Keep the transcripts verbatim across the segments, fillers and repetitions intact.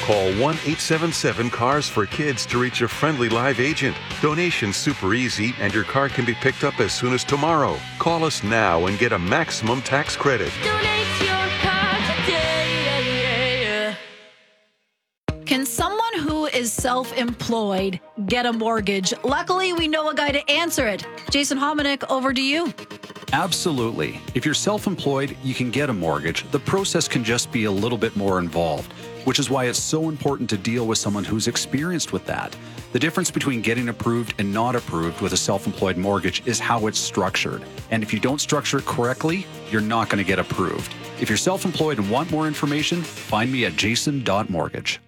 Call one eight seven seven cars for kids to reach a friendly live agent. Donation's super easy and your car can be picked up as soon as tomorrow. Call us now and get a maximum tax credit. Donate your car today. Can someone who is self-employed get a mortgage? Luckily, we know a guy to answer it. Jason Hominick, over to you. Absolutely. If you're self-employed, you can get a mortgage. The process can just be a little bit more involved, which is why it's so important to deal with someone who's experienced with that. The difference between getting approved and not approved with a self-employed mortgage is how it's structured. And if you don't structure it correctly, you're not going to get approved. If you're self-employed and want more information, find me at jason dot mortgage.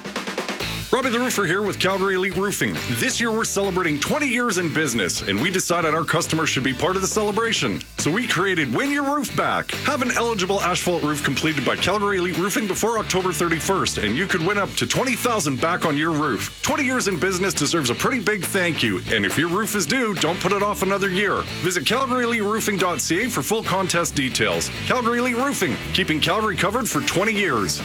Robbie the Roofer here with Calgary Elite Roofing. This year we're celebrating twenty years in business, and we decided our customers should be part of the celebration. So we created Win Your Roof Back. Have an eligible asphalt roof completed by Calgary Elite Roofing before October thirty-first, and you could win up to twenty thousand dollars back on your roof. twenty years in business deserves a pretty big thank you, and if your roof is due, don't put it off another year. Visit calgary elite roofing dot c a for full contest details. Calgary Elite Roofing, keeping Calgary covered for twenty years.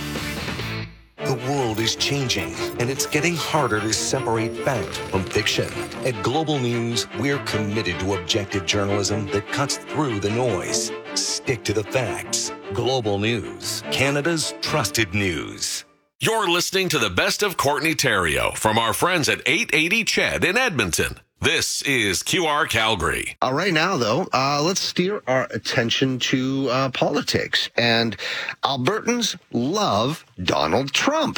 The world is changing, and it's getting harder to separate fact from fiction. At Global News, we're committed to objective journalism that cuts through the noise. Stick to the facts. Global News, Canada's trusted news. You're listening to the best of Courtney Theriault from our friends at eight eighty C H E D in Edmonton. This is Q R Calgary. Uh, right now, though, uh, let's steer our attention to uh, politics. And Albertans love Donald Trump.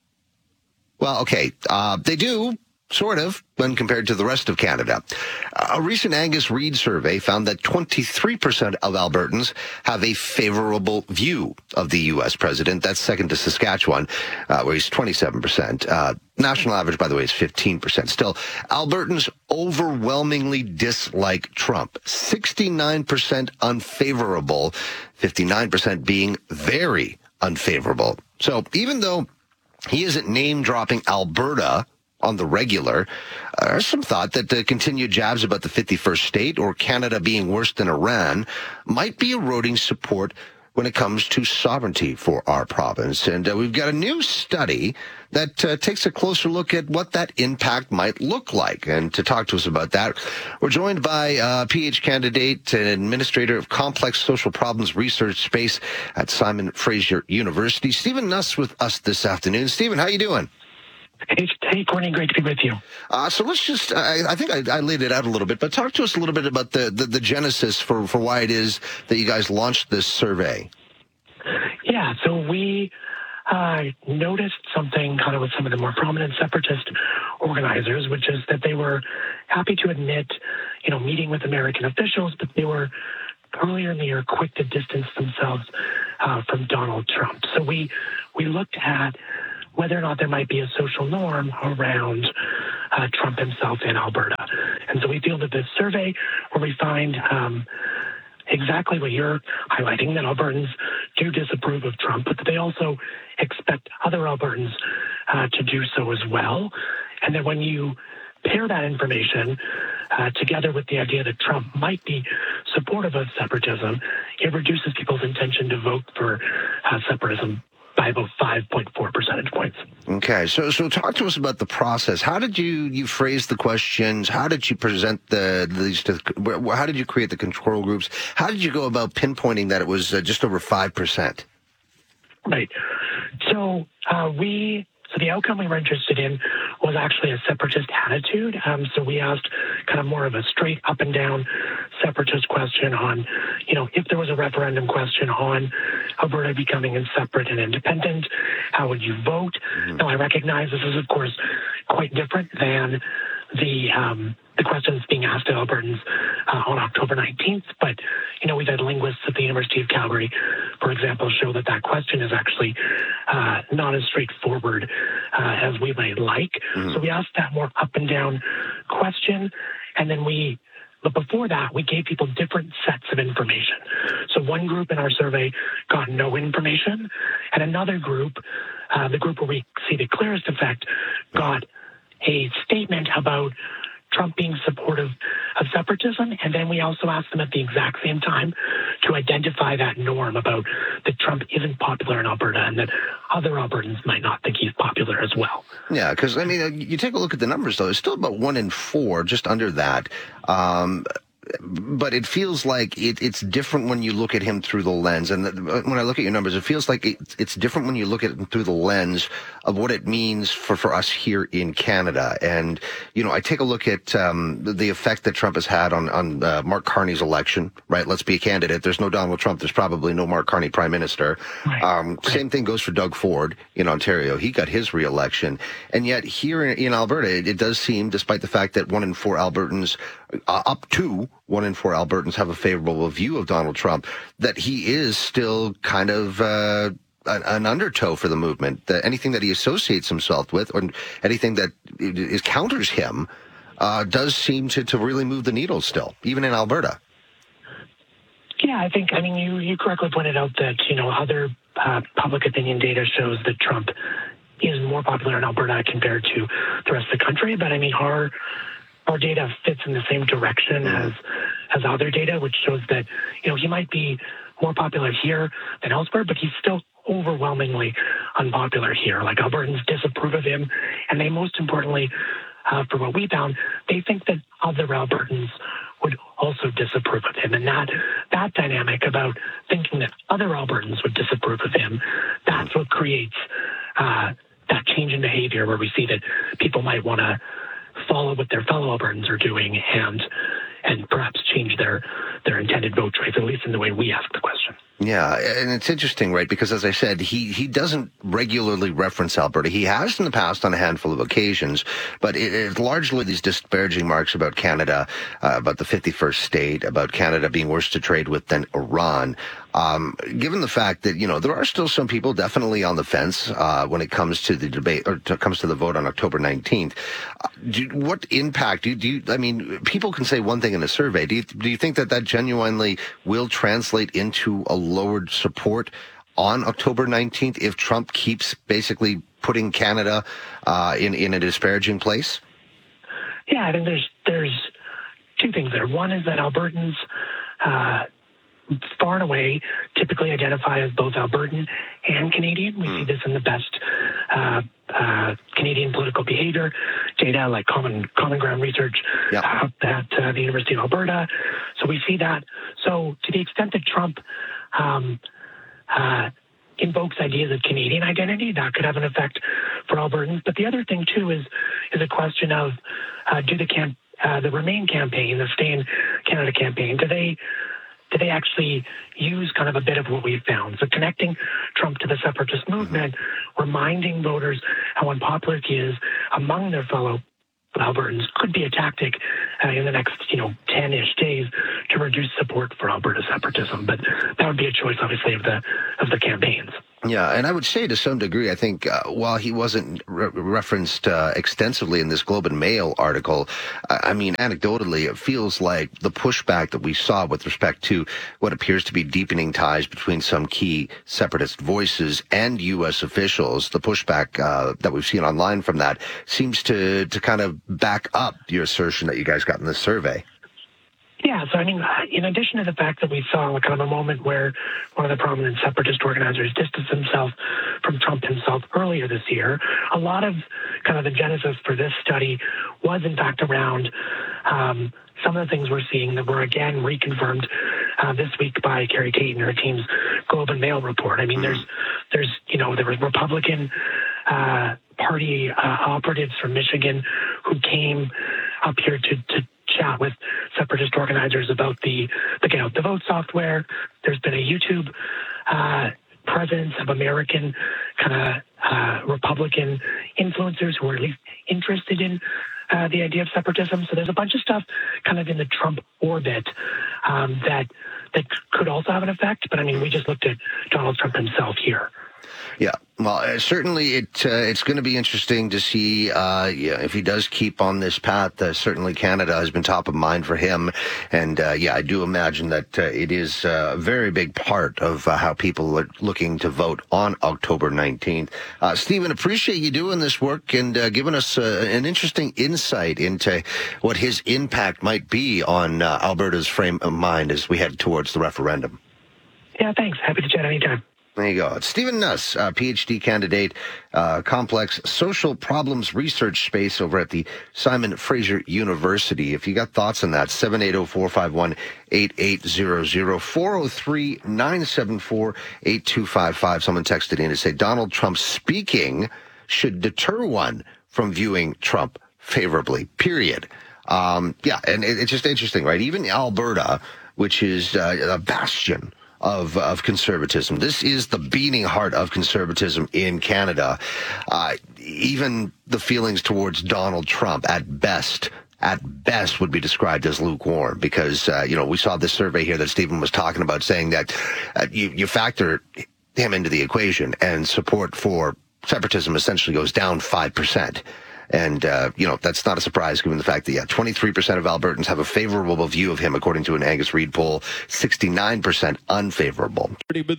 Well, okay, uh, they do, sort of, when compared to the rest of Canada. A recent Angus Reid survey found that twenty-three percent of Albertans have a favorable view of the U S president. That's second to Saskatchewan, uh, where he's twenty-seven percent. Uh, national average, by the way, is fifteen percent. Still, Albertans overwhelmingly dislike Trump. sixty-nine percent unfavorable, fifty-nine percent being very unfavorable. So even though he isn't name-dropping Alberta on the regular, uh, there's some thought that the continued jabs about the fifty-first state or Canada being worse than Iran might be eroding support when it comes to sovereignty for our province. And uh, we've got a new study that uh, takes a closer look at what that impact might look like. And to talk to us about that, we're joined by uh, P H candidate and administrator of complex social problems research space at Simon Fraser University, Stephen Nuss, with us this afternoon. Stephen, how you doing? Hey, hey, Courtney, great to be with you. Uh, so let's just, I, I think I, I laid it out a little bit, but talk to us a little bit about the, the, the genesis for, for why it is that you guys launched this survey. Yeah, so we uh, noticed something kind of with some of the more prominent separatist organizers, which is that they were happy to admit, you know, meeting with American officials, but they were earlier in the year quick to distance themselves uh, from Donald Trump. So we we looked at whether or not there might be a social norm around uh, Trump himself in Alberta. And so we fielded this survey where we find um, exactly what you're highlighting, that Albertans do disapprove of Trump, but that they also expect other Albertans uh, to do so as well. And that when you pair that information uh, together with the idea that Trump might be supportive of separatism, it reduces people's intention to vote for uh, separatism by about five point four percentage points. Okay, so so talk to us about the process. How did you, you phrase the questions? How did you present the these? To, how did you create the control groups? How did you go about pinpointing that it was uh, just over five percent? Right. So uh, we. So the outcome we were interested in was actually a separatist attitude. Um, so we asked kind of more of a straight up and down separatist question on, you know, if there was a referendum question on Alberta becoming separate and independent, how would you vote? Mm-hmm. Now, I recognize this is, of course, quite different than the um, the questions being asked of Albertans uh, on October nineteenth. But, you know, we've had linguists at the University of Calgary, for example, show that that question is actually uh, not as straightforward uh, as we might like. Mm-hmm. So we asked that more up and down question. And then we, but before that, we gave people different sets of information. So one group in our survey got no information, and another group, uh, the group where we see the clearest effect, got a statement about Trump being supportive of separatism, and then we also asked them at the exact same time to identify that norm about that Trump isn't popular in Alberta and that other Albertans might not think he's popular as well. Yeah, because, I mean, you take a look at the numbers, though. It's still about one in four, just under that. Um, but it feels like it, it's different when you look at him through the lens. And when I look at your numbers, it feels like it, it's different when you look at him through the lens of what it means for, for us here in Canada. And, you know, I take a look at um, the effect that Trump has had on, on uh, Mark Carney's election, right? Let's be a candidate. There's no Donald Trump. There's probably no Mark Carney prime minister. Right. Um, right. Same thing goes for Doug Ford in Ontario. He got his re-election. And yet here in, in Alberta, it, it does seem, despite the fact that one in four Albertans, uh, up to one in four Albertans have a favorable view of Donald Trump, that he is still kind of uh, an, an undertow for the movement. That anything that he associates himself with, or anything that is counters him, uh, does seem to, to really move the needle still, even in Alberta. Yeah, I think, I mean, you, you correctly pointed out that, you know, other uh, public opinion data shows that Trump is more popular in Alberta compared to the rest of the country. But, I mean, our our data fits in the same direction as as other data, which shows that, you know, he might be more popular here than elsewhere, but he's still overwhelmingly unpopular here. Like, Albertans disapprove of him, and they, most importantly, uh, for what we found, they think that other Albertans would also disapprove of him. And that that dynamic about thinking that other Albertans would disapprove of him, that's what creates uh, that change in behavior where we see that people might want to follow what their fellow Albertans are doing and and perhaps change their their intended vote choice, at least in the way we ask the question. Yeah, and it's interesting, right? Because as I said, he, he doesn't regularly reference Alberta. He has in the past on a handful of occasions, but it is largely these disparaging remarks about Canada, uh, about the fifty-first state, about Canada being worse to trade with than Iran. Um, given the fact that, you know, there are still some people definitely on the fence uh, when it comes to the debate, or to, comes to the vote on October nineteenth. Uh, do, what impact do you, do you, I mean, people can say one thing in a survey. Do you, do you think that that genuinely will translate into a lowered support on October nineteenth if Trump keeps basically putting Canada uh, in, in a disparaging place? Yeah, I think there's, there's two things there. One is that Albertans, uh, far and away, typically identify as both Albertan and Canadian. We mm. see this in the best uh, uh, Canadian political behavior data, like Common Common Ground research yep. uh, at uh, the University of Alberta. So we see that. So to the extent that Trump um, uh, invokes ideas of Canadian identity, that could have an effect for Albertans. But the other thing too is is a question of uh, do the camp uh, the Remain campaign, the Stay in Canada campaign, do they do they actually use kind of a bit of what we've found? So connecting Trump to the separatist movement, mm-hmm. reminding voters how unpopular he is among their fellow Albertans could be a tactic uh, in the next, you know, ten-ish days to reduce support for Alberta separatism. But that would be a choice, obviously, of the of the campaigns. Yeah, and I would say to some degree, I think uh, while he wasn't re- referenced uh, extensively in this Globe and Mail article, uh, I mean, anecdotally, it feels like the pushback that we saw with respect to what appears to be deepening ties between some key separatist voices and U S officials, the pushback uh, that we've seen online from that seems to, to kind of back up your assertion that you guys got in this survey. Yeah, so I mean, in addition to the fact that we saw kind of a moment where one of the prominent separatist organizers distanced himself from Trump himself earlier this year, a lot of kind of the genesis for this study was in fact around um, some of the things we're seeing that were again reconfirmed uh, this week by Carrie Tate and her team's Globe and Mail report. I mean, there's, there's, you know, there was Republican uh, Party uh, operatives from Michigan who came up here to, to chat with separatist organizers about the, the Get Out the Vote software. There's been a YouTube uh, presence of American kind of uh, Republican influencers who are at least interested in uh, the idea of separatism. So there's a bunch of stuff kind of in the Trump orbit um, that that could also have an effect. But I mean, we just looked at Donald Trump himself here. Yeah, well, uh, certainly it uh, it's going to be interesting to see uh, yeah, if he does keep on this path. Uh, certainly Canada has been top of mind for him. And, uh, yeah, I do imagine that uh, it is uh, a very big part of uh, how people are looking to vote on October nineteenth. Uh, Stephen, appreciate you doing this work and uh, giving us uh, an interesting insight into what his impact might be on uh, Alberta's frame of mind as we head towards the referendum. Yeah, thanks. Happy to chat anytime. There you go. It's Stephen Nuss, uh, PhD candidate, uh, complex social problems research space over at the Simon Fraser University. If you got thoughts on that, seven eight zero, four five one, eight eight zero zero, four oh three, nine seven four, eight two five five. Someone texted in to say Donald Trump speaking should deter one from viewing Trump favorably, period. Um, yeah, and it, it's just interesting, right? Even Alberta, which is uh, a bastion of of conservatism. This is the beating heart of conservatism in Canada. Uh, even the feelings towards Donald Trump, at best, at best would be described as lukewarm because, uh, you know, we saw this survey here that Stephen was talking about saying that uh, you, you factor him into the equation and support for separatism essentially goes down five percent. And, uh, you know, that's not a surprise given the fact that, yeah, twenty-three percent of Albertans have a favorable view of him, according to an Angus Reid poll, sixty-nine percent unfavorable.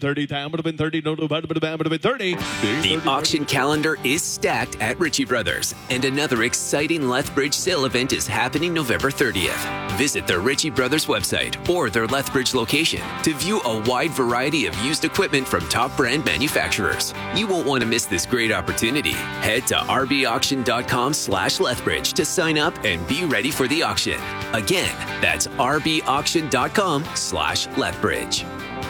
The auction calendar is stacked at Ritchie Brothers, and another exciting Lethbridge sale event is happening November thirtieth. Visit the Ritchie Brothers website or their Lethbridge location to view a wide variety of used equipment from top brand manufacturers. You won't want to miss this great opportunity. Head to r b auction dot com slash Lethbridge to sign up and be ready for the auction. Again, that's r b auction dot com slash Lethbridge.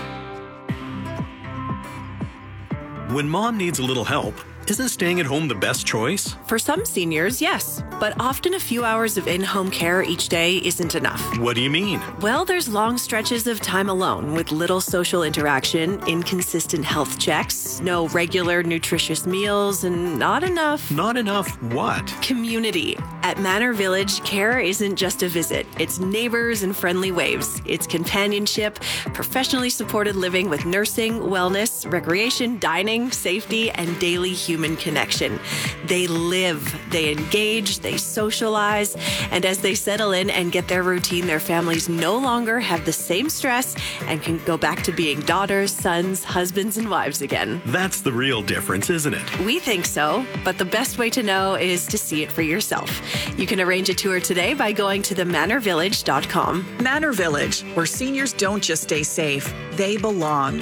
When mom needs a little help, isn't staying at home the best choice? For some seniors, yes. But often a few hours of in-home care each day isn't enough. What do you mean? Well, there's long stretches of time alone with little social interaction, inconsistent health checks, no regular nutritious meals, and not enough... Not enough what? Community. At Manor Village, care isn't just a visit. It's neighbors and friendly waves. It's companionship, professionally supported living with nursing, wellness, recreation, dining, safety, and daily human Human connection. They live, they engage, they socialize, and as they settle in and get their routine, their families no longer have the same stress and can go back to being daughters, sons, husbands, and wives again. That's the real difference, isn't it? We think so, but the best way to know is to see it for yourself. You can arrange a tour today by going to the manor village dot com. Manor Village, where seniors don't just stay safe, they belong.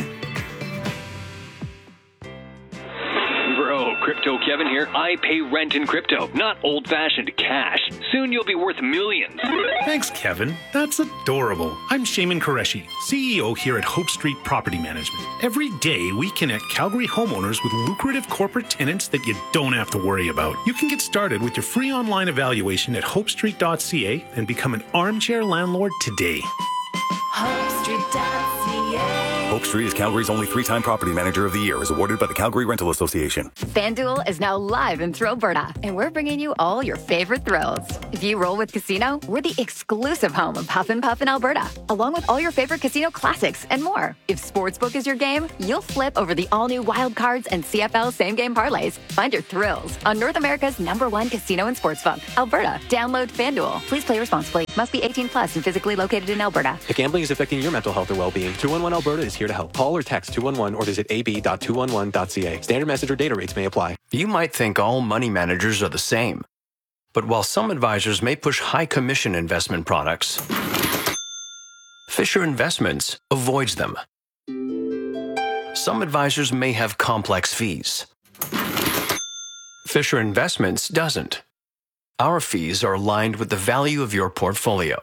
Crypto Kevin here. I pay rent in crypto, not old-fashioned cash. Soon you'll be worth millions. Thanks, Kevin. That's adorable. I'm Shaman Qureshi, C E O here at Hope Street Property Management. Every day, we connect Calgary homeowners with lucrative corporate tenants that you don't have to worry about. You can get started with your free online evaluation at hope street dot c a and become an armchair landlord today. hope street dot c a Hope Street is Calgary's only three-time property manager of the year, is awarded by the Calgary Rental Association. FanDuel is now live in through Alberta, and we're bringing you all your favorite thrills. If you roll with Casino, we're the exclusive home of Huff and Puff in Alberta, along with all your favorite casino classics and more. If Sportsbook is your game, you'll flip over the all-new Wild Cards and C F L same-game parlays. Find your thrills on North America's number one casino and sportsbook, Alberta. Download FanDuel. Please play responsibly. Must be eighteen plus and physically located in Alberta. If gambling is affecting your mental health or well-being, two one one Alberta is here to help. Call or text two one one or visit a b dot two one one dot c a. Standard message or data rates may apply. You might think all money managers are the same. But while some advisors may push high commission investment products, Fisher Investments avoids them. Some advisors may have complex fees. Fisher Investments doesn't. Our fees are aligned with the value of your portfolio.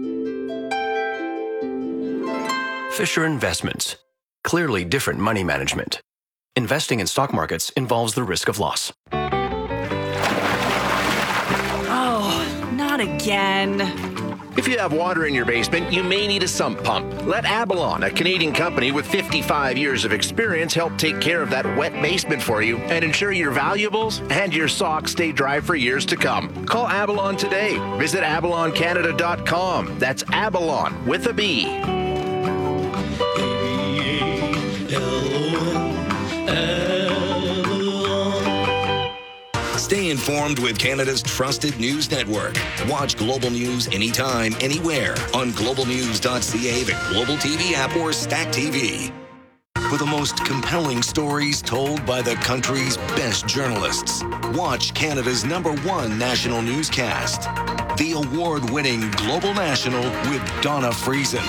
Fisher Investments. Clearly different money management. Investing in stock markets involves the risk of loss. Oh, not again. If you have water in your basement, you may need a sump pump. Let Abalon, a Canadian company with fifty-five years of experience, help take care of that wet basement for you and ensure your valuables and your socks stay dry for years to come. Call Abalon today. Visit abalon canada dot com. That's Abalon with a B. L O N Stay informed with Canada's trusted news network. Watch Global News anytime, anywhere on global news dot c a, the Global T V app, or Stack T V. For the most compelling stories told by the country's best journalists, watch Canada's number one national newscast, the award-winning Global National with Donna Friesen.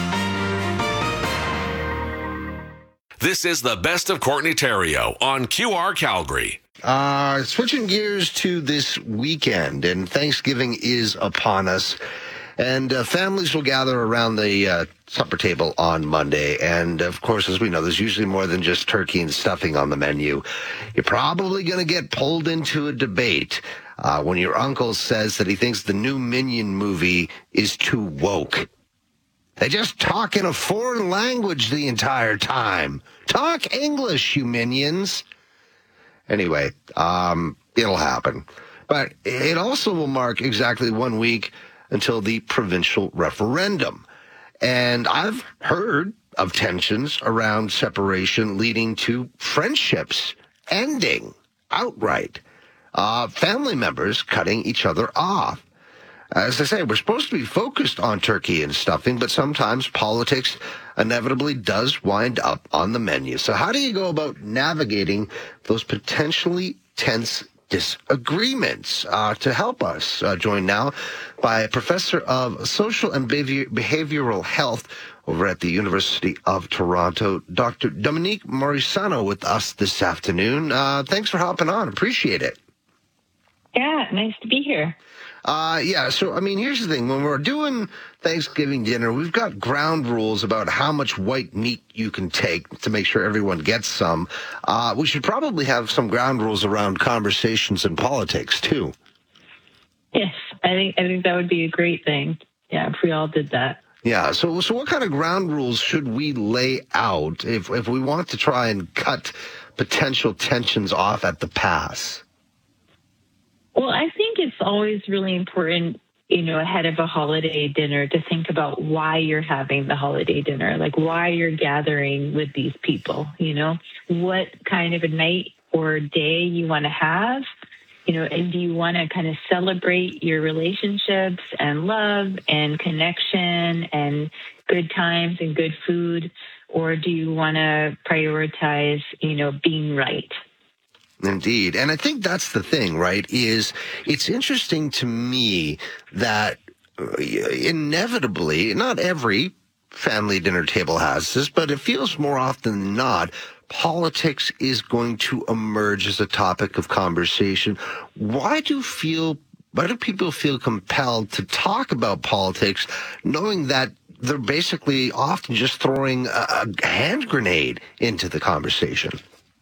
This is the Best of Courtney Terrio on Q R Calgary. Uh, switching gears to this weekend, and Thanksgiving is upon us. And uh, families will gather around the uh, supper table on Monday. And, of course, as we know, there's usually more than just turkey and stuffing on the menu. You're probably going to get pulled into a debate uh, when your uncle says that he thinks the new Minion movie is too woke. They just talk in a foreign language the entire time. Talk English, you minions. Anyway, um, it'll happen. But it also will mark exactly one week until the provincial referendum. And I've heard of tensions around separation leading to friendships ending outright. Uh, family members cutting each other off. As I say, we're supposed to be focused on turkey and stuffing, but sometimes politics inevitably does wind up on the menu. So how do you go about navigating those potentially tense disagreements? Uh, to help us, uh, joined now by a professor of social and behavioral health over at the University of Toronto, Doctor Dominique Morisano, with us this afternoon. Uh, thanks for hopping on. Appreciate it. Yeah, nice to be here. Uh, yeah, so, I mean, here's the thing. When we're doing Thanksgiving dinner, we've got ground rules about how much white meat you can take to make sure everyone gets some. Uh, we should probably have some ground rules around conversations and politics, too. Yes, I think I think that would be a great thing. Yeah, if we all did that. Yeah, so so what kind of ground rules should we lay out if if we want to try and cut potential tensions off at the pass? Well, I think it's always really important, you know, ahead of a holiday dinner to think about why you're having the holiday dinner, like why you're gathering with these people, you know, what kind of a night or day you want to have, you know, and do you want to kind of celebrate your relationships and love and connection and good times and good food, or do you want to prioritize, you know, being right? Indeed. And I think that's the thing, right, is it's interesting to me that inevitably, not every family dinner table has this, but it feels more often than not, politics is going to emerge as a topic of conversation. Why do feel, why do people feel compelled to talk about politics, knowing that they're basically often just throwing a, a hand grenade into the conversation?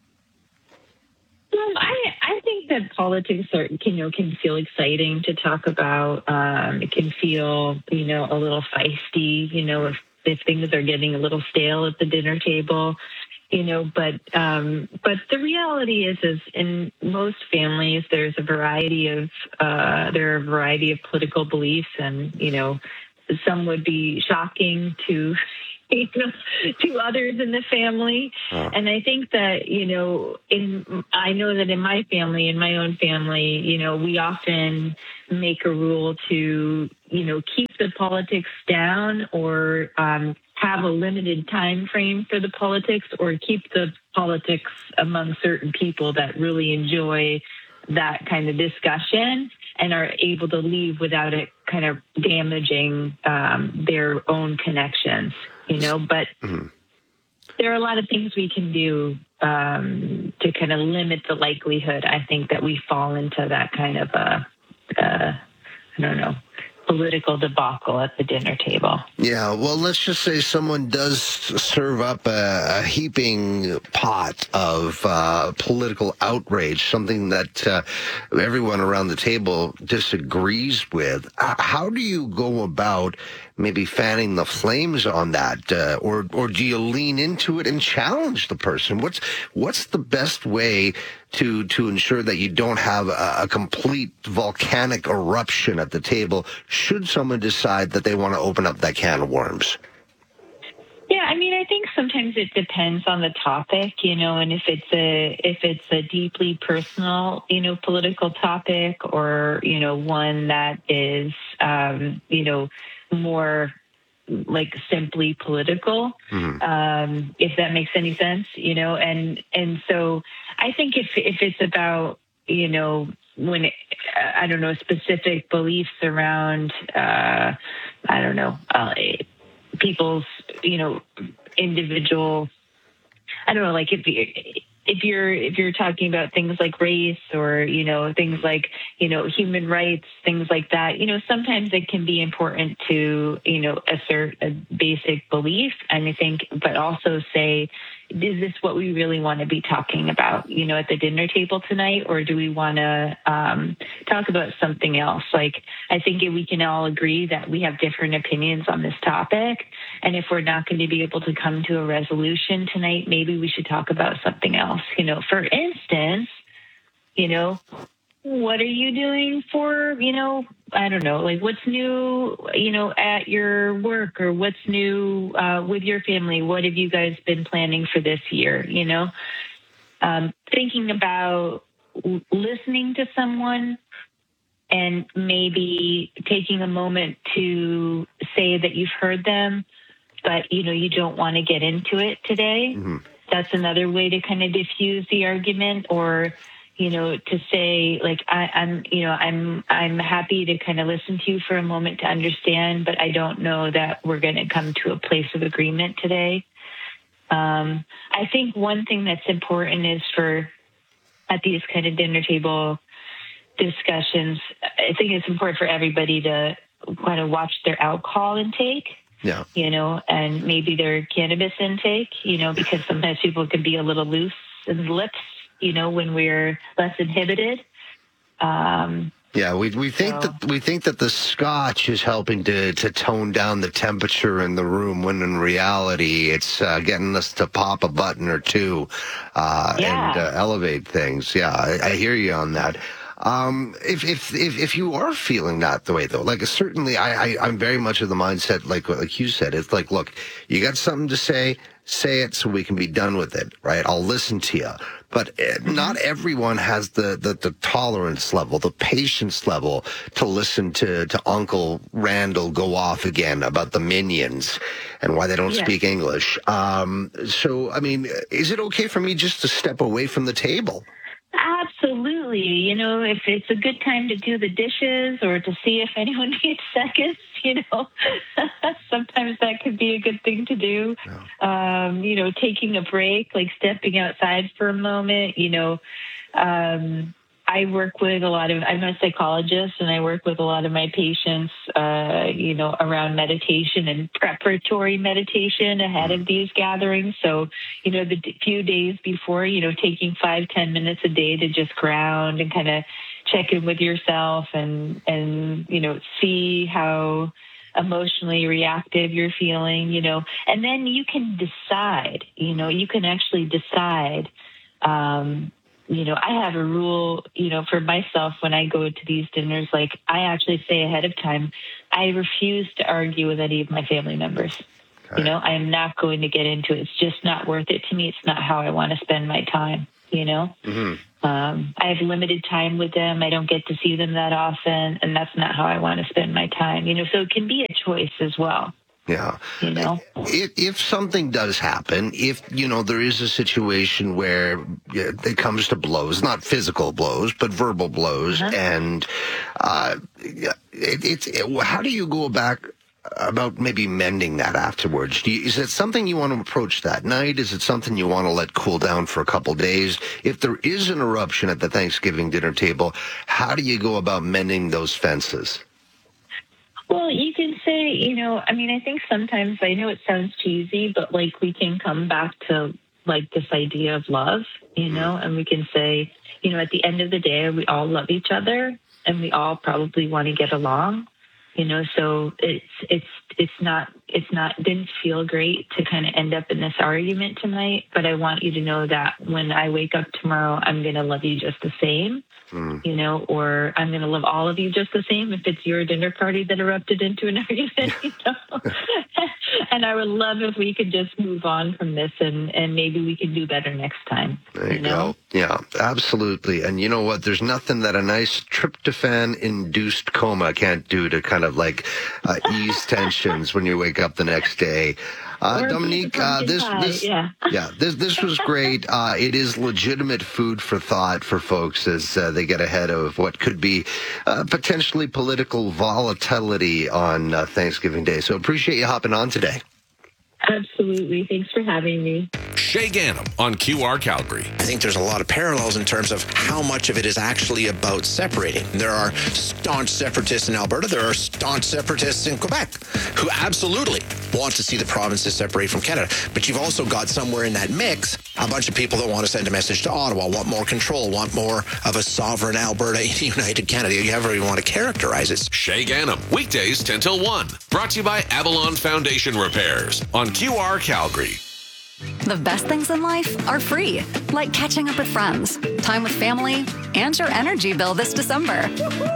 I, I think that politics are, you know, can feel exciting to talk about. Um, it can feel, you know, a little feisty, you know, if, if things are getting a little stale at the dinner table, you know, but, um, but the reality is, is in most families, there's a variety of, uh, there are a variety of political beliefs, and, you know, some would be shocking to, you know, to others in the family. Oh. And I think that, you know, in, I know that in my family, in my own family, you know, we often make a rule to, you know, keep the politics down, or um, have a limited time frame for the politics, or keep the politics among certain people that really enjoy that kind of discussion and are able to leave without it kind of damaging um, their own connections. You know, but mm-hmm. there are a lot of things we can do um, to kind of limit the likelihood, I think, that we fall into that kind of a, uh, I don't know, political debacle at the dinner table. Yeah, well, let's just say someone does serve up a, a heaping pot of uh, political outrage, something that uh, everyone around the table disagrees with. How do you go about maybe fanning the flames on that, uh, or or do you lean into it and challenge the person? What's what's the best way to to ensure that you don't have a, a complete volcanic eruption at the table should someone decide that they want to open up that can of worms? Yeah, I mean, I think sometimes it depends on the topic, you know, and if it's a if it's a deeply personal, you know, political topic, or, you know, one that is, um, you know, more like simply political, Mhm. um, if that makes any sense, you know, and and so I think if if it's about, you know, when it, I don't know, specific beliefs around, uh, I don't know, uh, people's, you know, individual, I don't know, like if you, if you're if you're talking about things like race, or, you know, things like, you know, human rights, things like that, you know, sometimes it can be important to, you know, assert a basic belief, and I think, but also say, is this what we really want to be talking about, you know, at the dinner table tonight, or do we want to um, talk about something else? Like, I think we can all agree that we have different opinions on this topic, and if we're not going to be able to come to a resolution tonight, maybe we should talk about something else. You know, for instance, you know, what are you doing for, you know, I don't know, like what's new, you know, at your work, or what's new uh, with your family? What have you guys been planning for this year? You know, um, thinking about l- listening to someone and maybe taking a moment to say that you've heard them, but, you know, you don't want to get into it today. Mm-hmm. That's another way to kind of diffuse the argument, or, you know, to say, like, I, I'm, you know, I'm, I'm happy to kind of listen to you for a moment to understand, but I don't know that we're going to come to a place of agreement today. Um, I think one thing that's important is for, at these kind of dinner table discussions, I think it's important for everybody to kind of watch their alcohol intake. Yeah. You know, and maybe their cannabis intake, you know, because sometimes people can be a little loose in the lips, you know, when we're less inhibited. Um, Yeah, we we think so. that we think that the scotch is helping to to tone down the temperature in the room, when in reality it's uh, getting us to pop a button or two uh, Yeah. and uh, elevate things. Yeah, I, I hear you on that. Um, if, if, if, if you are feeling that the way though, like certainly I, I, I'm very much of the mindset, like, like you said, it's like, look, you got something to say, say it so we can be done with it, right? I'll listen to you. But uh, not everyone has the, the, the tolerance level, the patience level to listen to, to Uncle Randall go off again about the Minions and why they don't Yeah. speak English. Um, so, I mean, is it okay for me just to step away from the table? Absolutely. You know, if it's a good time to do the dishes, or to see if anyone needs seconds, you know, sometimes that could be a good thing to do. Um, you know, taking a break, like stepping outside for a moment, you know, um, I work with a lot of, I'm a psychologist, and I work with a lot of my patients, uh, you know, around meditation and preparatory meditation ahead of these gatherings. So, you know, the d- few days before, you know, taking five, ten minutes a day to just ground and kind of check in with yourself, and, and, you know, see how emotionally reactive you're feeling, you know, and then you can decide, you know, you can actually decide, um, you know, I have a rule, you know, for myself when I go to these dinners, like I actually say ahead of time, I refuse to argue with any of my family members. You know, I am not going to get into it. It's just not worth it to me. It's not how I want to spend my time, you know? Mm-hmm. Um, I have limited time with them. I don't get to see them that often, and that's not how I want to spend my time, you know? So it can be a choice as well. Yeah. You know, if, if something does happen, if, you know, there is a situation where it comes to blows, not physical blows, but verbal blows, Uh-huh. and uh, it, it's, it, how do you go back about maybe mending that afterwards? Do you, is it something you want to approach that night? Is it something you want to let cool down for a couple days? If there is an eruption at the Thanksgiving dinner table, how do you go about mending those fences? well, you can say, you know, I mean, I think sometimes, I know it sounds cheesy, but like we can come back to like this idea of love, you know, and we can say, you know, at the end of the day, we all love each other, and we all probably want to get along, you know, so it's, it's, it's not, it's not, didn't feel great to kind of end up in this argument tonight, but I want you to know that when I wake up tomorrow, I'm going to love you just the same. Mm. You know, or I'm going to love all of you just the same if it's your dinner party that erupted into an argument, you know. And I would love if we could just move on from this and, and maybe we can do better next time. There you, you know? go. Yeah, absolutely. And you know what? There's nothing that a nice tryptophan-induced coma can't do to kind of like uh, ease tensions when you wake up the next day. Uh, Dominique, uh, this, this, yeah. yeah, this, this was great. Uh, it is legitimate food for thought for folks as uh, they get ahead of what could be uh, potentially political volatility on uh, Thanksgiving Day. So appreciate you hopping on today. Absolutely. Thanks for having me. Shay Gannam on Q R Calgary. I think there's a lot of parallels in terms of how much of it is actually about separating. There are staunch separatists in Alberta. There are staunch separatists in Quebec who absolutely want to see the provinces separate from Canada. But you've also got somewhere in that mix a bunch of people that want to send a message to Ottawa, want more control, want more of a sovereign Alberta in a united Canada. You however you want to characterize it. Shay Gannam, weekdays ten till one. Brought to you by Avalon Foundation Repairs on Q R Calgary. The best things in life are free, like catching up with friends, time with family, and your energy bill this December.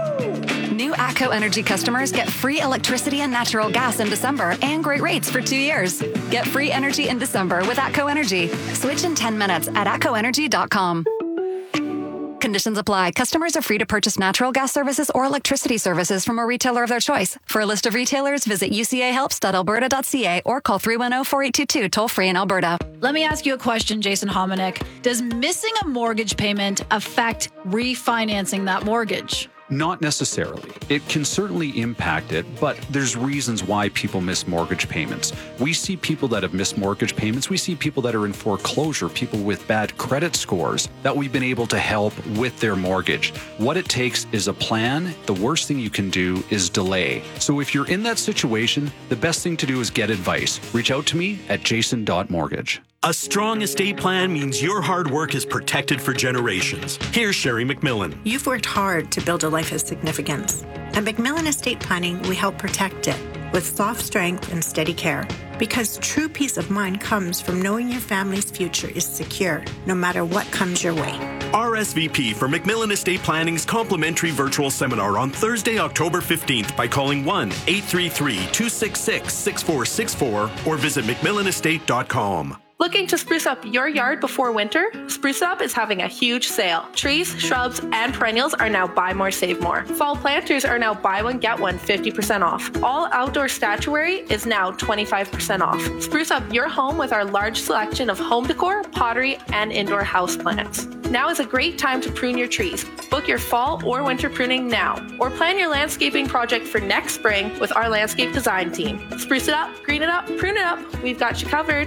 New ATCO Energy customers get free electricity and natural gas in December and great rates for two years. Get free energy in December with ATCO Energy. Switch in ten minutes at atco energy dot com. Conditions apply. Customers are free to purchase natural gas services or electricity services from a retailer of their choice. For a list of retailers, visit u c a helps dot alberta dot c a or call three one zero, four eight two two, toll free in Alberta. Let me ask you a question, Jason Hominick. Does missing a mortgage payment affect refinancing that mortgage? Not necessarily. It can certainly impact it, but there's reasons why people miss mortgage payments. We see people that have missed mortgage payments. We see people that are in foreclosure, people with bad credit scores that we've been able to help with their mortgage. What it takes is a plan. The worst thing you can do is delay. So if you're in that situation, the best thing to do is get advice. Reach out to me at jason dot mortgage. A strong estate plan means your hard work is protected for generations. Here's Sherry McMillan. You've worked hard to build a life of significance. At McMillan Estate Planning, we help protect it with soft strength and steady care. Because true peace of mind comes from knowing your family's future is secure, no matter what comes your way. R S V P for McMillan Estate Planning's complimentary virtual seminar on Thursday, October fifteenth by calling one eight three three, two six six, six four six four or visit mcmillan estate dot com. Looking to spruce up your yard before winter? Spruce Up is having a huge sale. Trees, shrubs, and perennials are now buy more, save more. Fall planters are now buy one, get one fifty percent off. All outdoor statuary is now twenty-five percent off. Spruce up your home with our large selection of home decor, pottery, and indoor houseplants. Now is a great time to prune your trees. Book your fall or winter pruning now, or plan your landscaping project for next spring with our landscape design team. Spruce it up, green it up, prune it up. We've got you covered.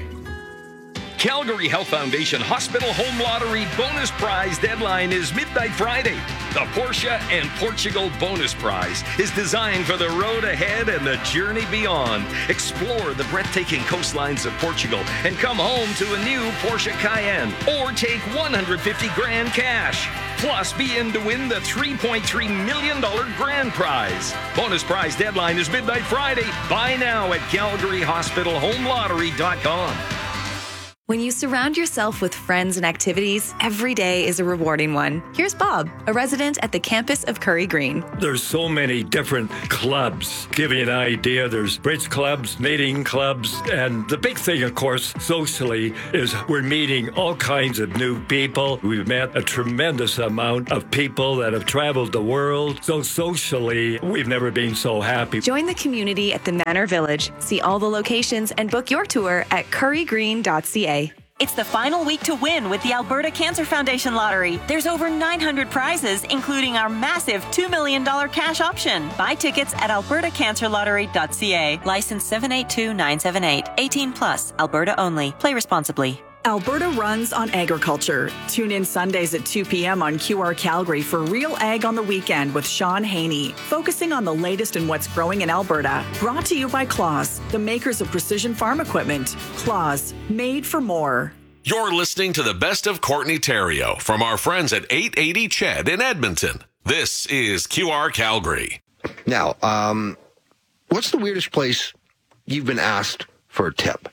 Calgary Health Foundation Hospital Home Lottery bonus prize deadline is midnight Friday. The Porsche and Portugal bonus prize is designed for the road ahead and the journey beyond. Explore the breathtaking coastlines of Portugal and come home to a new Porsche Cayenne, or take one hundred fifty grand cash. Plus, be in to win the three point three million dollars grand prize. Bonus prize deadline is midnight Friday. Buy now at calgary hospital home lottery dot com. When you surround yourself with friends and activities, every day is a rewarding one. Here's Bob, a resident at the campus of Curry Green. There's so many different clubs. Give you an idea, there's bridge clubs, knitting clubs, and the big thing, of course, socially, is we're meeting all kinds of new people. We've met a tremendous amount of people that have traveled the world. So socially, we've never been so happy. Join the community at the Manor Village. See all the locations and book your tour at curry green dot c a. It's the final week to win with the Alberta Cancer Foundation Lottery. There's over nine hundred prizes, including our massive two million dollars cash option. Buy tickets at alberta cancer lottery dot c a. License seven eight two nine seven eight. eighteen plus. Alberta only. Play responsibly. Alberta runs on agriculture. Tune in Sundays at two p.m. on Q R Calgary for Real Ag on the Weekend with Sean Haney, focusing on the latest in what's growing in Alberta. Brought to you by Claus, the makers of precision farm equipment. Claus, made for more. You're listening to the best of Courtney Theriault from our friends at eight eighty C H E D in Edmonton. This is Q R Calgary. Now, um, what's the weirdest place you've been asked for a tip?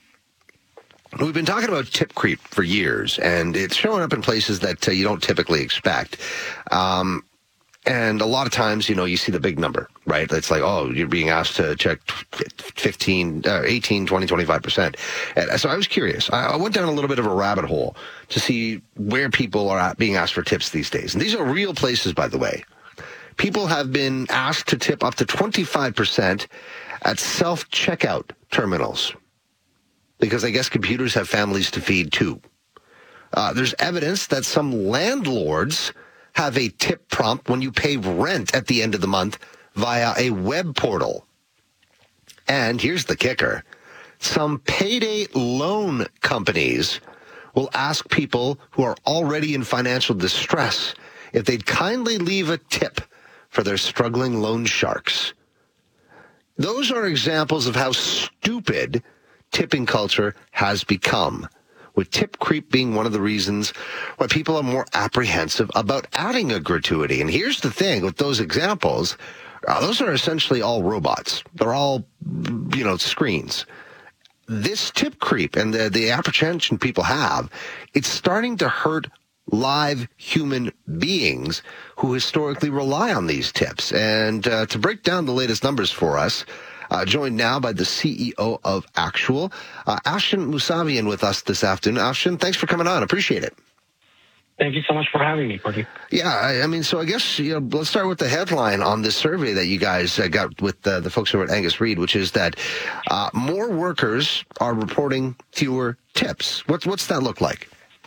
We've been talking about tip creep for years, and it's showing up in places that uh, you don't typically expect. Um, And a lot of times, you know, you see the big number, right? It's like, oh, you're being asked to check fifteen, uh, eighteen, twenty, twenty-five percent. And so I was curious. I went down a little bit of a rabbit hole to see where people are at being asked for tips these days. And these are real places, by the way. People have been asked to tip up to twenty-five percent at self-checkout terminals because I guess computers have families to feed too. Uh, there's evidence that some landlords have a tip prompt when you pay rent at the end of the month via a web portal. And here's the kicker. Some payday loan companies will ask people who are already in financial distress if they'd kindly leave a tip for their struggling loan sharks. Those are examples of how stupid tipping culture has become, with tip creep being one of the reasons why people are more apprehensive about adding a gratuity. And here's the thing with those examples, uh, those are essentially all robots. They're all, you know, screens. This tip creep and the, the apprehension people have, it's starting to hurt live human beings who historically rely on these tips. And uh, to break down the latest numbers for us, Uh, joined now by the C E O of Actual, uh, Afshin Mousavian, with us this afternoon. Afshin, thanks for coming on. Appreciate it. Thank you so much for having me, Courtney. Yeah, I, I mean, so I guess, you know, let's start with the headline on this survey that you guys uh, got with uh, the folks over at Angus Reid, which is that uh, more workers are reporting fewer tips. What's what's that look like?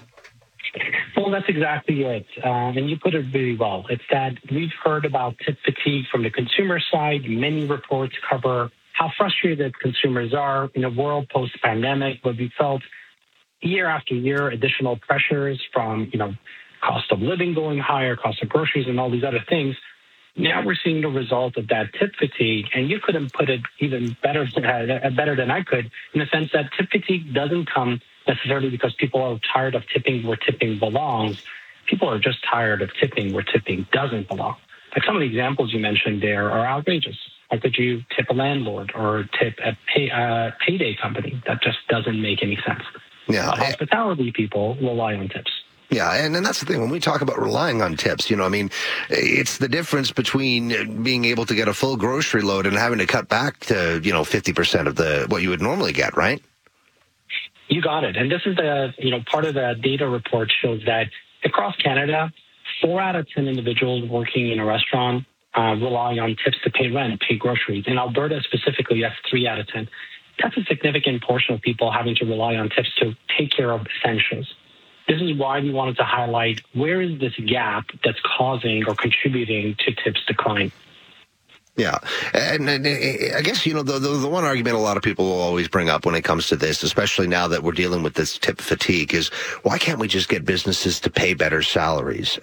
Well, that's exactly it. Uh, and you put it really well. It's that we've heard about tip fatigue from the consumer side. Many reports cover how frustrated consumers are in a world post-pandemic, where we felt year after year additional pressures from, you know, cost of living going higher, cost of groceries, and all these other things. Now we're seeing the result of that tip fatigue, and you couldn't put it even better, uh, better than I could, in the sense that tip fatigue doesn't come necessarily because people are tired of tipping where tipping belongs. People are just tired of tipping where tipping doesn't belong. Like some of the examples you mentioned there are outrageous. How could you tip a landlord or tip a pay, uh, payday company? That just doesn't make any sense. Yeah, uh, hospitality people rely on tips. Yeah, and, and that's the thing. When we talk about relying on tips, you know, I mean, it's the difference between being able to get a full grocery load and having to cut back to, you know, fifty percent of the what you would normally get, right? You got it. And this is the, you know, part of the data report shows that across Canada, four out of ten individuals working in a restaurant uh, rely on tips to pay rent, pay groceries. In Alberta specifically, that's three out of ten. That's a significant portion of people having to rely on tips to take care of essentials. This is why we wanted to highlight where is this gap that's causing or contributing to tips decline. Yeah. And, and I guess, you know, the, the the one argument a lot of people will always bring up when it comes to this, especially now that we're dealing with this tip fatigue, is why can't we just get businesses to pay better salaries?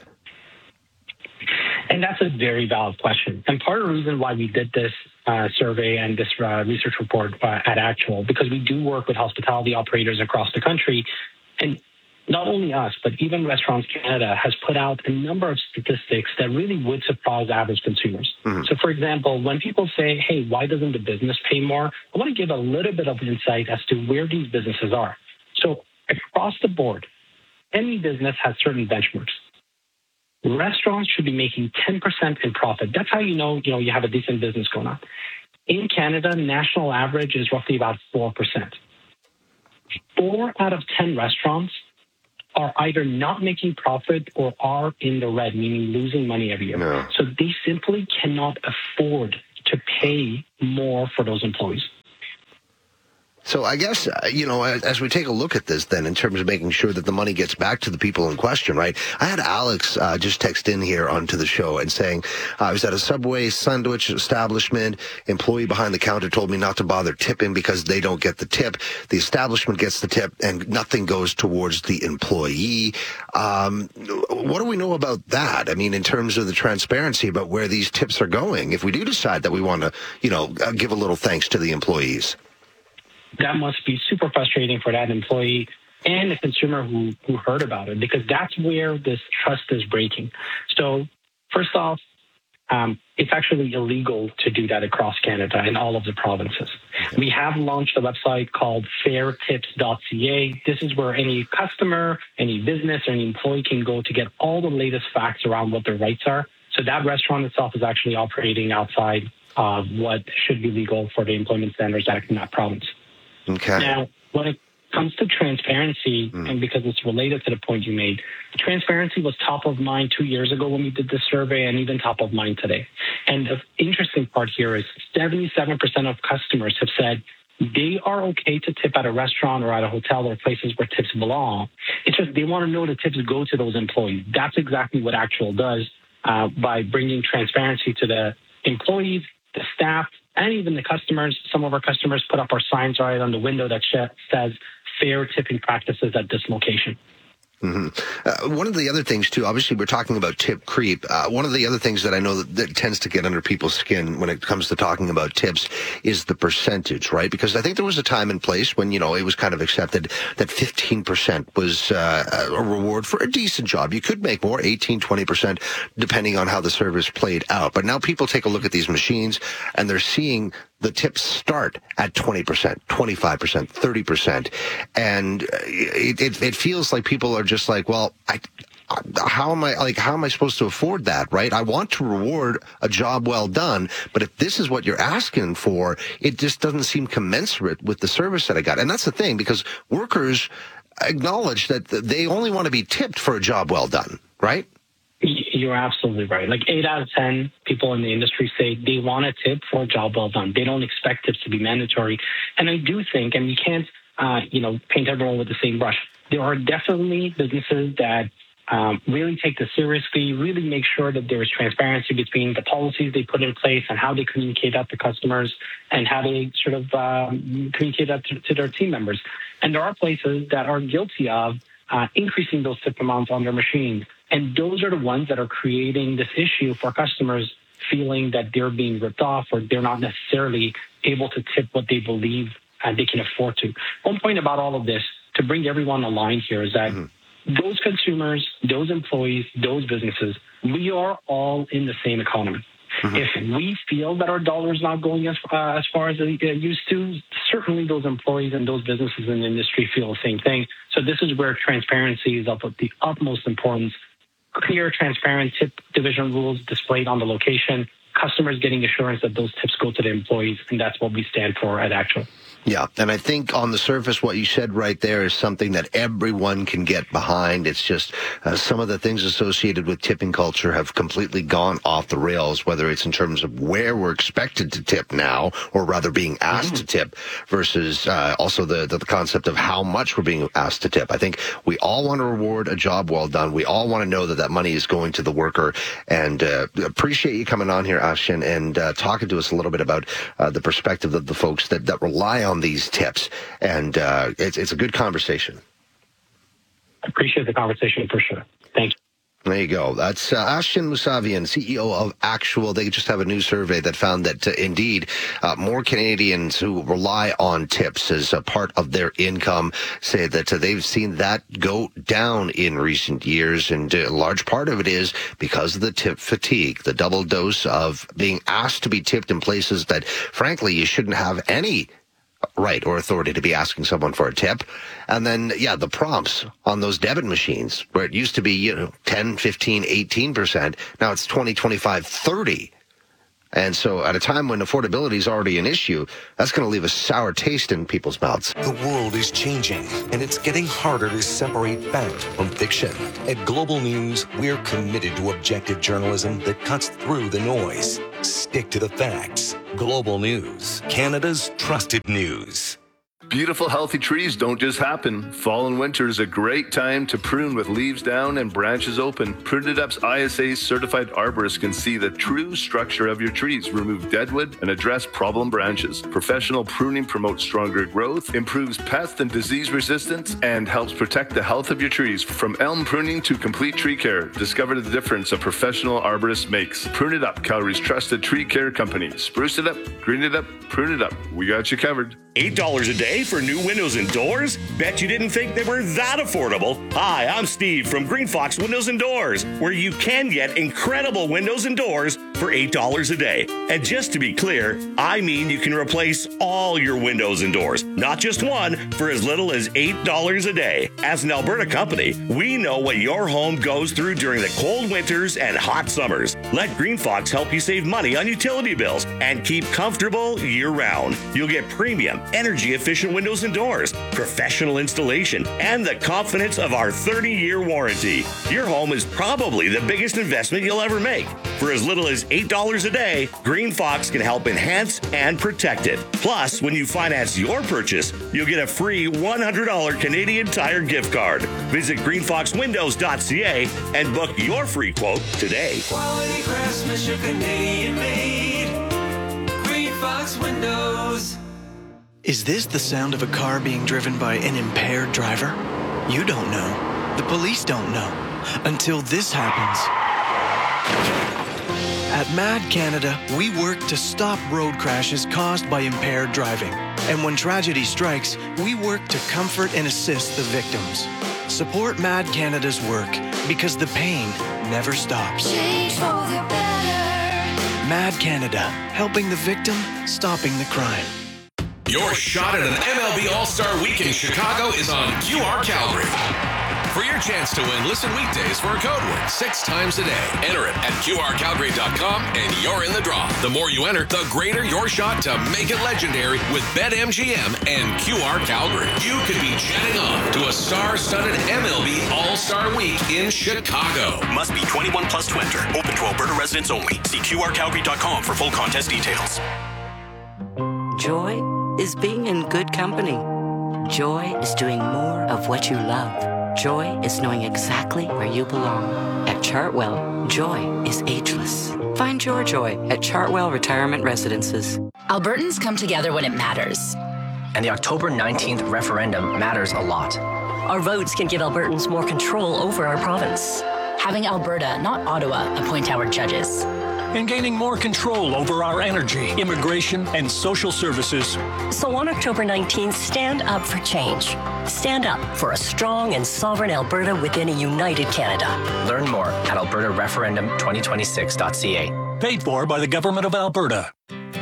And that's a very valid question. And part of the reason why we did this uh, survey and this uh, research report uh, at Actual, because we do work with hospitality operators across the country. And not only us, but even Restaurants Canada has put out a number of statistics that really would surprise average consumers. Mm-hmm. So, for example, when people say, hey, why doesn't the business pay more? I want to give a little bit of insight as to where these businesses are. So across the board, any business has certain benchmarks. Restaurants should be making ten percent in profit. That's how you know, you know, you have a decent business going on. In Canada, national average is roughly about four percent. Four out of ten restaurants are either not making profit or are in the red, meaning losing money every year. No. So they simply cannot afford to pay more for those employees. So I guess, uh, you know, as, as we take a look at this then in terms of making sure that the money gets back to the people in question, right? I had Alex uh, just text in here onto the show and saying, uh, I was at a Subway sandwich establishment. Employee behind the counter told me not to bother tipping because they don't get the tip. The establishment gets the tip and nothing goes towards the employee. Um, what do we know about that? I mean, in terms of the transparency about where these tips are going, if we do decide that we want to, you know, give a little thanks to the employees. That must be super frustrating for that employee and the consumer who, who heard about it, because that's where this trust is breaking. So first off, um, it's actually illegal to do that across Canada in all of the provinces. We have launched a website called fair tips dot c a. This is where any customer, any business, or any employee can go to get all the latest facts around what their rights are. So So that restaurant itself is actually operating outside of what should be legal for the employment standards act in that province. Okay. Now, when it comes to transparency, mm. and because it's related to the point you made, transparency was top of mind two years ago when we did this survey and even top of mind today. And the interesting part here is seventy-seven percent of customers have said they are okay to tip at a restaurant or at a hotel or places where tips belong. It's just they want to know the tips go to those employees. That's exactly what Actual does uh, by bringing transparency to the employees, the staff, and even the customers. Some of our customers put up our signs right on the window that says fair tipping practices at this location. Mm-hmm. Uh, one of the other things, too, obviously we're talking about tip creep. Uh, one of the other things that I know that, that tends to get under people's skin when it comes to talking about tips is the percentage, right? Because I think there was a time and place when, you know, it was kind of accepted that fifteen percent was uh, a reward for a decent job. You could make more, eighteen, twenty percent, depending on how the service played out. But now people take a look at these machines and they're seeing the tips start at twenty percent, twenty-five percent, thirty percent. And it, it, it feels like people are just like, well, I, how am I, like, how am I supposed to afford that, right? I want to reward a job well done, but if this is what you're asking for, it just doesn't seem commensurate with the service that I got. And that's the thing, because workers acknowledge that they only want to be tipped for a job well done, right? You're absolutely right. Like eight out of ten people in the industry say they want a tip for a job well done. They don't expect tips to be mandatory. And I do think, and we can't, uh, you know, paint everyone with the same brush. There are definitely businesses that um, really take this seriously, really make sure that there is transparency between the policies they put in place and how they communicate that to customers and how they sort of um, communicate that to, to their team members. And there are places that are guilty of uh, increasing those tip amounts on their machines. And those are the ones that are creating this issue for customers feeling that they're being ripped off or they're not necessarily able to tip what they believe and they can afford to. One point about all of this, to bring everyone aligned here, is that mm-hmm. those consumers, those employees, those businesses, we are all in the same economy. Mm-hmm. If we feel that our dollar is not going as, uh, as far as it used to, certainly those employees and those businesses in the industry feel the same thing. So this is where transparency is of the utmost importance. Clear, transparent tip division rules displayed on the location, customers getting assurance that those tips go to the employees, and that's what we stand for at Actual. Yeah, and I think on the surface, what you said right there is something that everyone can get behind. It's just uh, some of the things associated with tipping culture have completely gone off the rails, whether it's in terms of where we're expected to tip now, or rather being asked mm-hmm. to tip, versus uh, also the, the concept of how much we're being asked to tip. I think we all want to reward a job well done. We all want to know that that money is going to the worker. And uh, appreciate you coming on here, Ashton, and uh, talking to us a little bit about uh, the perspective of the folks that, that rely on on these tips, and uh, it's, it's a good conversation. I appreciate the conversation for sure. Thank you. There you go. That's uh, Ashton Mousavian, C E O of Actual. They just have a new survey that found that, uh, indeed, uh, more Canadians who rely on tips as a part of their income say that uh, they've seen that go down in recent years. And a large part of it is because of the tip fatigue, the double dose of being asked to be tipped in places that, frankly, you shouldn't have any right or authority to be asking someone for a tip. And then, yeah, the prompts on those debit machines where it used to be, you know, ten, fifteen, eighteen percent. Now it's twenty, twenty-five, thirty. And so at a time when affordability is already an issue, that's going to leave a sour taste in people's mouths. The world is changing, and it's getting harder to separate fact from fiction. At Global News, we're committed to objective journalism that cuts through the noise. Stick to the facts. Global News, Canada's trusted news. Beautiful, healthy trees don't just happen. Fall and winter is a great time to prune with leaves down and branches open. Prune It Up's I S A certified arborists can see the true structure of your trees, remove deadwood, and address problem branches. Professional pruning promotes stronger growth, improves pest and disease resistance, and helps protect the health of your trees. From elm pruning to complete tree care, discover the difference a professional arborist makes. Prune It Up, Calgary's trusted tree care company. Spruce it up, green it up, prune it up. We got you covered. eight dollars a day? pay for new windows and doors? Bet you didn't think they were that affordable. Hi, I'm Steve from Green Fox Windows and Doors, where you can get incredible windows and doors for eight dollars a day. And just to be clear, I mean you can replace all your windows and doors, not just one, for as little as eight dollars a day. As an Alberta company, we know what your home goes through during the cold winters and hot summers. Let Green Fox help you save money on utility bills and keep comfortable year-round. You'll get premium, energy-efficient windows and doors, professional installation, and the confidence of our thirty-year warranty. Your home is probably the biggest investment you'll ever make. For as little as eight dollars a day, Green Fox can help enhance and protect it. Plus, when you finance your purchase, you'll get a free one hundred dollars Canadian Tire gift card. Visit green fox windows dot c a and book your free quote today. Quality craftsmanship, Canadian made. Green Fox Windows. Is this the sound of a car being driven by an impaired driver? You don't know. The police don't know. Until this happens. At Mad Canada, we work to stop road crashes caused by impaired driving. And when tragedy strikes, we work to comfort and assist the victims. Support Mad Canada's work because the pain never stops. Change for the better. Mad Canada, helping the victim, stopping the crime. Your shot at an M L B All-Star Week in Chicago is on Q R Calgary. For your chance to win, listen weekdays for a code word six times a day. Enter it at Q R Calgary dot com and you're in the draw. The more you enter, the greater your shot to make it legendary with BetMGM and Q R Calgary. You could be jetting off to a star-studded M L B All-Star Week in Chicago. Must be twenty-one plus to enter. Open to Alberta residents only. See Q R Calgary dot com for full contest details. Joy is being in good company. Joy is doing more of what you love. Joy is knowing exactly where you belong. At Chartwell, joy is ageless. Find your joy at Chartwell Retirement Residences. Albertans come together when it matters. And the October nineteenth referendum matters a lot. Our votes can give Albertans more control over our province. Having Alberta, not Ottawa, appoint our judges. And gaining more control over our energy, immigration, and social services. So on October nineteenth, stand up for change. Stand up for a strong and sovereign Alberta within a united Canada. Learn more at alberta referendum twenty twenty-six dot c a. Paid for by the Government of Alberta.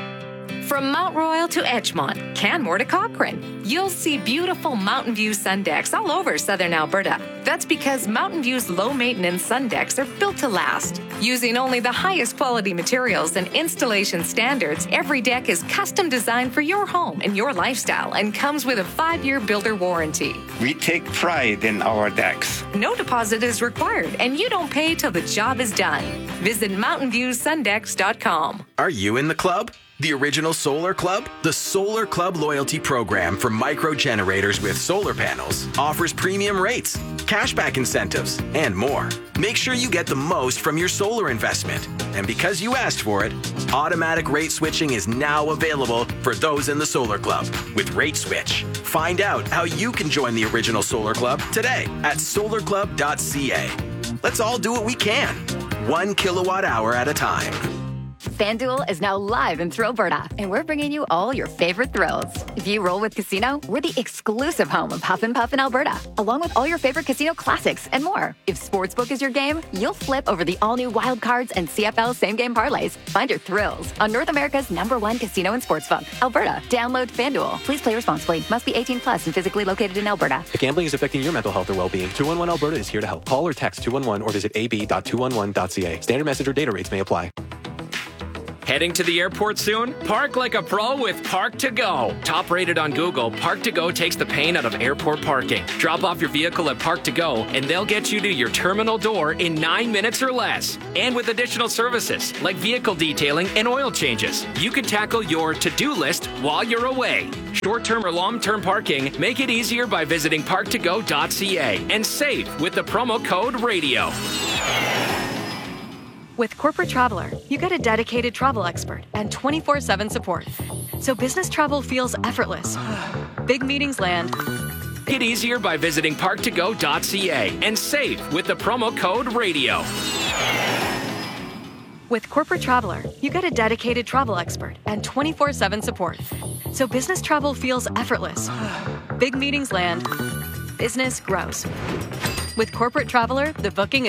From Mount Royal to Edgemont, Canmore to Cochrane, you'll see beautiful Mountain View sun decks all over southern Alberta. That's because Mountain View's low-maintenance sun decks are built to last. Using only the highest quality materials and installation standards, every deck is custom designed for your home and your lifestyle and comes with a five-year builder warranty. We take pride in our decks. No deposit is required, and you don't pay till the job is done. Visit mountain view sun decks dot com. Are you in the club? The original Solar Club? The Solar Club loyalty program for micro generators with solar panels offers premium rates, cashback incentives, and more. Make sure you get the most from your solar investment. And because you asked for it, automatic rate switching is now available for those in the Solar Club with Rate Switch. Find out how you can join the original Solar Club today at solar club dot c a. Let's all do what we can, one kilowatt hour at a time. FanDuel is now live in Thrillberta, and we're bringing you all your favorite thrills. If you roll with Casino, we're the exclusive home of Huff and Puff in Alberta, along with all your favorite casino classics and more. If Sportsbook is your game, you'll flip over the all-new Wild Cards and C F L same-game parlays. Find your thrills on North America's number one casino and sportsbook, Alberta. Download FanDuel. Please play responsibly. Must be eighteen plus and physically located in Alberta. If gambling is affecting your mental health or well-being, two one one Alberta is here to help. Call or text two one one or visit a b dot two one one dot c a. Standard message or data rates may apply. Heading to the airport soon? Park like a pro with Park to Go. Top rated on Google, Park to Go takes the pain out of airport parking. Drop off your vehicle at Park to Go, and they'll get you to your terminal door in nine minutes or less. And with additional services like vehicle detailing and oil changes, you can tackle your to-do list while you're away. Short-term or long-term parking, make it easier by visiting park to go dot c a and save with the promo code RADIO. With Corporate Traveler, you get a dedicated travel expert and twenty-four seven support. So business travel feels effortless. Big meetings land. Make it easier by visiting park to go dot c a and save with the promo code RADIO. With Corporate Traveler, you get a dedicated travel expert and twenty-four seven support. So business travel feels effortless. Big meetings land. Business grows. With Corporate Traveler, the booking